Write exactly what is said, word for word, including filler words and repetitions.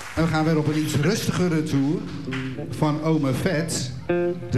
En we gaan weer op een iets rustigere tour van Ome Vet.